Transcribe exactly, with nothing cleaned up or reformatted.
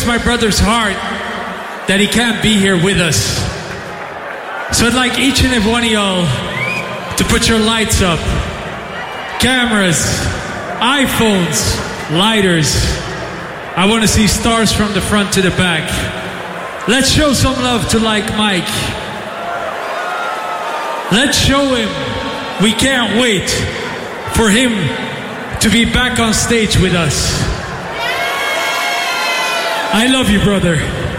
my brother's heart that he can't be here with us. So I'd like each and every one of y'all to put your lights up. Cameras, iPhones, lighters. I want to see stars from the front to the back. Let's show some love to Like Mike. Let's show him we can't wait for him to be back on stage with us. I love you, brother.